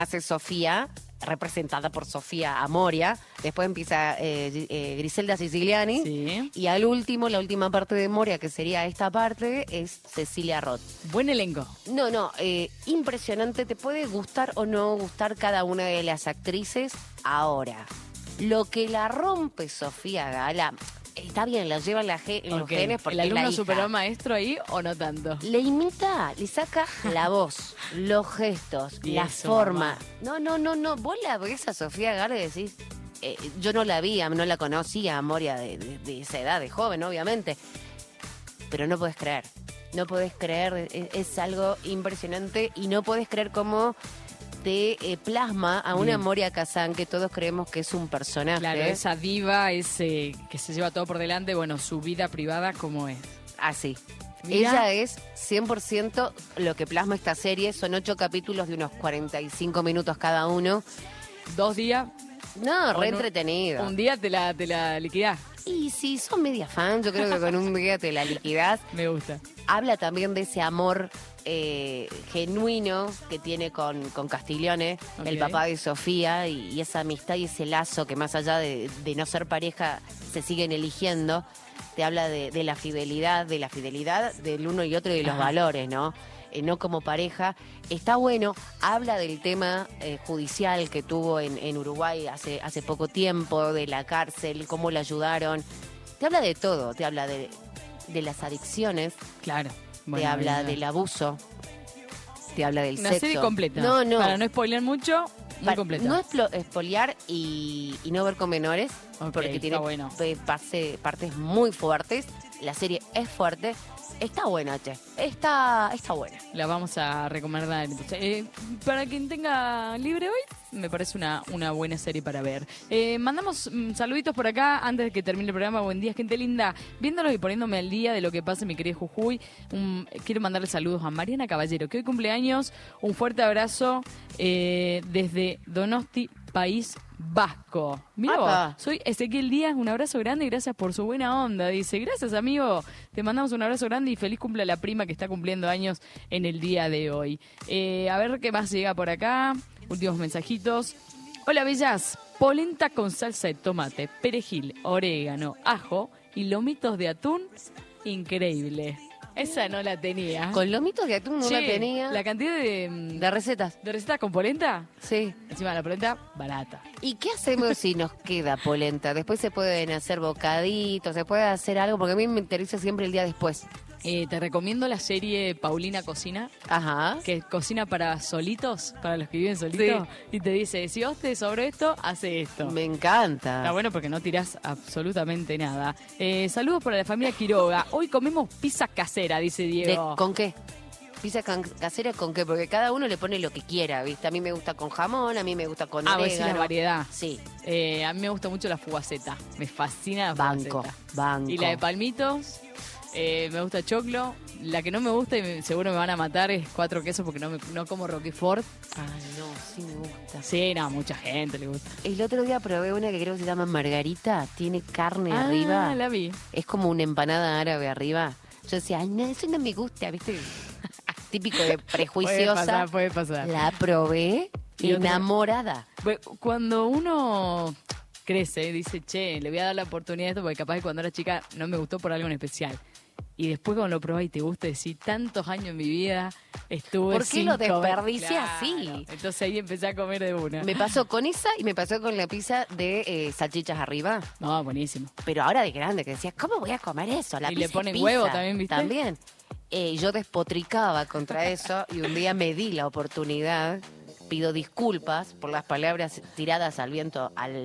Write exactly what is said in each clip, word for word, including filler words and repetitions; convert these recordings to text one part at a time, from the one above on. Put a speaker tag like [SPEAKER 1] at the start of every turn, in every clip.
[SPEAKER 1] hace Sofía, representada por Sofía Amoria, después empieza eh, eh, Griselda Siciliani,
[SPEAKER 2] Sí.
[SPEAKER 1] y al último, la última parte de Moria, que sería esta parte, es Cecilia Roth.
[SPEAKER 2] Buen elenco.
[SPEAKER 1] No, no, eh, impresionante, te puede gustar o no gustar cada una de las actrices. Ahora, lo que la rompe Sofía Gala, está bien, la lleva en, la ge- en los
[SPEAKER 2] Okay.
[SPEAKER 1] genes porque
[SPEAKER 2] ¿El
[SPEAKER 1] es la
[SPEAKER 2] alumno
[SPEAKER 1] hija.
[SPEAKER 2] superó al maestro ahí o no tanto?
[SPEAKER 1] Le imita, le saca la voz, los gestos,
[SPEAKER 2] Y
[SPEAKER 1] la
[SPEAKER 2] eso,
[SPEAKER 1] forma.
[SPEAKER 2] mamá.
[SPEAKER 1] No, no, no, no. Vos la ves a Sofía Gala y decís, eh, yo no la vi, no la conocía a Moria de, de- de esa edad, de joven, obviamente. Pero no podés creer. No podés creer, es, es algo impresionante y no podés creer cómo te eh, plasma a una
[SPEAKER 2] Bien.
[SPEAKER 1] Moria Kazan que todos creemos que es un personaje.
[SPEAKER 2] Claro, esa diva, ese que se lleva todo por delante, bueno, su vida privada, ¿cómo es?
[SPEAKER 1] Así.
[SPEAKER 2] Mira.
[SPEAKER 1] Ella es cien por ciento lo que plasma esta serie. Son ocho capítulos de unos cuarenta y cinco minutos cada uno.
[SPEAKER 2] Dos días,
[SPEAKER 1] No,
[SPEAKER 2] O
[SPEAKER 1] re
[SPEAKER 2] no-
[SPEAKER 1] entretenido.
[SPEAKER 2] un día te la, te la liquidás.
[SPEAKER 1] Y si son media fan, yo creo que con un día te la liquidás.
[SPEAKER 2] Me gusta.
[SPEAKER 1] Habla también de ese amor eh, genuino que tiene con, con Castiglione,
[SPEAKER 2] Ok.
[SPEAKER 1] el papá de Sofía, y, y esa amistad y ese lazo que más allá de, de no ser pareja, se siguen eligiendo. Te habla de, de la fidelidad, de la fidelidad del uno y otro y de los
[SPEAKER 2] Ajá.
[SPEAKER 1] valores, ¿no? Eh, no como pareja. Está bueno, habla del tema eh, judicial que tuvo en, en Uruguay hace, hace poco tiempo, de la cárcel, cómo la ayudaron. Te habla de todo, te habla de, de las adicciones,
[SPEAKER 2] Claro.
[SPEAKER 1] te
[SPEAKER 2] Bueno,
[SPEAKER 1] habla
[SPEAKER 2] bien.
[SPEAKER 1] del abuso, te habla del
[SPEAKER 2] Una
[SPEAKER 1] sexo.
[SPEAKER 2] serie completa.
[SPEAKER 1] No, no.
[SPEAKER 2] Para no spoilear mucho, muy
[SPEAKER 1] Pa-
[SPEAKER 2] completa.
[SPEAKER 1] No explo- expoliar y, y no ver con menores,
[SPEAKER 2] Ok,
[SPEAKER 1] porque
[SPEAKER 2] está
[SPEAKER 1] tiene
[SPEAKER 2] bueno.
[SPEAKER 1] pe- pase- partes muy fuertes. La serie es fuerte. Está buena, che. Está, está buena.
[SPEAKER 2] La vamos a recomendar. Entonces, eh, para quien tenga libre hoy, me parece una, una buena serie para ver. Eh, mandamos mm, saluditos por acá antes de que termine el programa. Buen día, gente linda. Viéndolos y poniéndome al día de lo que pasa en mi querido Jujuy, un- quiero mandarle saludos a Mariana Caballero, que hoy cumpleaños. Un fuerte abrazo eh, desde Donosti, País Vasco. Mira vos,
[SPEAKER 1] Apa.
[SPEAKER 2] soy Ezequiel Díaz, un abrazo grande y gracias por su buena onda. Dice, gracias amigo, te mandamos un abrazo grande y feliz cumple a la prima que está cumpliendo años en el día de hoy. Eh, a ver qué más llega por acá, últimos mensajitos. Hola bellas, polenta con salsa de tomate, perejil, orégano, ajo y lomitos de atún, increíble. Esa no la tenía.
[SPEAKER 1] Con lomitos de atún no la
[SPEAKER 2] Che,
[SPEAKER 1] tenía.
[SPEAKER 2] La cantidad de, mm,
[SPEAKER 1] De recetas.
[SPEAKER 2] de recetas con polenta,
[SPEAKER 1] Sí.
[SPEAKER 2] encima la polenta, barata.
[SPEAKER 1] ¿Y qué hacemos si nos queda polenta? Después se pueden hacer bocaditos, se puede hacer algo, porque a mí me interesa siempre el día después.
[SPEAKER 2] Eh, te recomiendo la serie Paulina Cocina,
[SPEAKER 1] Ajá.
[SPEAKER 2] que cocina para solitos, para los que viven solitos, y te dice, si vos te sobre esto, hace esto.
[SPEAKER 1] Me encanta.
[SPEAKER 2] Está bueno porque no tirás absolutamente nada. Eh, saludos para la familia Quiroga. Hoy comemos pizza casera, dice
[SPEAKER 1] De-
[SPEAKER 2] Diego.
[SPEAKER 1] ¿Con qué? ¿Pizza can- casera con qué? Porque cada uno le pone lo que quiera, ¿viste? A mí me gusta con jamón, a mí me gusta con
[SPEAKER 2] Ah, vos decís la
[SPEAKER 1] orégano.
[SPEAKER 2] variedad.
[SPEAKER 1] Sí,
[SPEAKER 2] Eh, a mí me gusta mucho la fugaceta. Me fascina la
[SPEAKER 1] banco,
[SPEAKER 2] fugaceta.
[SPEAKER 1] banco.
[SPEAKER 2] Y la de palmitos, eh, me gusta choclo. La que no me gusta y me- seguro me van a matar es cuatro quesos porque no, me, no como Roquefort.
[SPEAKER 1] Ah, no, sí me gusta.
[SPEAKER 2] Sí, no, mucha gente le gusta.
[SPEAKER 1] El otro día probé una que creo que se llama Margarita, tiene carne
[SPEAKER 2] Ah,
[SPEAKER 1] arriba,
[SPEAKER 2] la vi.
[SPEAKER 1] es como una empanada árabe arriba. Yo decía, ay, no, eso no me gusta, ¿viste? Típico de
[SPEAKER 2] Puede
[SPEAKER 1] prejuiciosa.
[SPEAKER 2] pasar, puede pasar.
[SPEAKER 1] La probé
[SPEAKER 2] Y otra-
[SPEAKER 1] enamorada.
[SPEAKER 2] Bu- Cuando uno crece, dice, che, le voy a dar la oportunidad a esto porque capaz que cuando era chica no me gustó por algo en especial. Y después cuando lo probás y te gusta, decís, tantos años en mi vida estuve
[SPEAKER 1] ¿Por qué
[SPEAKER 2] sin
[SPEAKER 1] lo
[SPEAKER 2] comer".
[SPEAKER 1] desperdicié
[SPEAKER 2] Claro.
[SPEAKER 1] así?
[SPEAKER 2] Entonces ahí empecé a comer de una.
[SPEAKER 1] Me pasó con esa y me pasó con la pizza de eh, salchichas arriba.
[SPEAKER 2] No, buenísimo.
[SPEAKER 1] Pero ahora de grande, que decía, ¿cómo voy a comer eso? La
[SPEAKER 2] Y
[SPEAKER 1] pizza
[SPEAKER 2] le
[SPEAKER 1] es
[SPEAKER 2] ponen
[SPEAKER 1] pizza.
[SPEAKER 2] huevo también, ¿viste?
[SPEAKER 1] También. Eh, yo despotricaba contra eso y un día me di la oportunidad, pido disculpas por las palabras tiradas al viento, al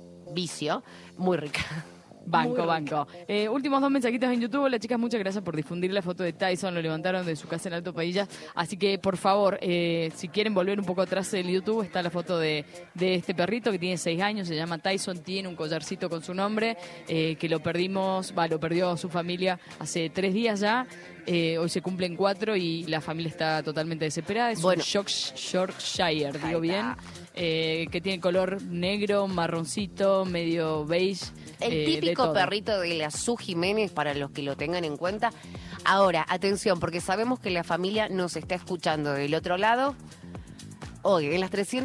[SPEAKER 1] vicio, muy rica.
[SPEAKER 2] Banco,
[SPEAKER 1] Muy
[SPEAKER 2] banco. Eh, últimos dos mensajitos en YouTube. Hola chicas, muchas gracias por difundir la foto de Tyson. Lo levantaron de su casa en Alto Padilla. Así que, por favor, eh, si quieren volver un poco atrás del YouTube, está la foto de, de este perrito que tiene seis años. Se llama Tyson. Tiene un collarcito con su nombre, eh, que lo perdimos, va, lo perdió su familia hace tres días ya. Eh, hoy se cumplen cuatro y la familia está totalmente desesperada. Es
[SPEAKER 1] Bueno.
[SPEAKER 2] un York- Yorkshire, digo
[SPEAKER 1] Ahí
[SPEAKER 2] bien.
[SPEAKER 1] está.
[SPEAKER 2] Eh, que tiene color negro, marroncito, medio beige.
[SPEAKER 1] El
[SPEAKER 2] eh, de
[SPEAKER 1] típico
[SPEAKER 2] todo.
[SPEAKER 1] perrito de la Su Jiménez, para los que lo tengan en cuenta. Ahora, atención, porque sabemos que la familia nos está escuchando del otro lado. Hoy, en las trescientas